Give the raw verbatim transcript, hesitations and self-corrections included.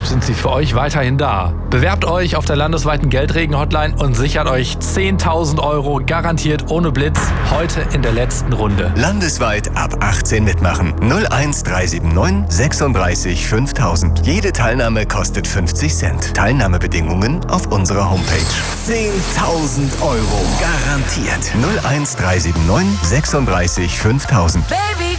sind sie für euch weiterhin da. Bewerbt euch auf der landesweiten Geldregen-Hotline und sichert euch zehntausend Euro garantiert ohne Blitz heute in der letzten Runde. Landesweit ab achtzehn mitmachen. null eins drei sieben neun sechsunddreißig fünftausend. Jede Teilnahme kostet fünfzig Cent. Teilnahmebedingungen auf unserer Homepage. zehntausend Euro garantiert. null eins drei sieben neun sechsunddreißig fünftausend. Baby.